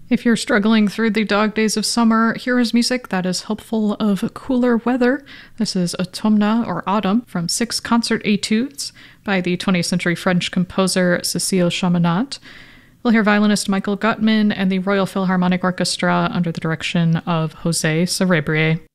If you're struggling through the dog days of summer, here is music that is helpful of cooler weather. This is Autumna or Autumn from 6 concert etudes by the 20th century French composer Cécile Chaminade. We'll hear violinist Michael Gutman and the Royal Philharmonic Orchestra under the direction of José Cerebrier.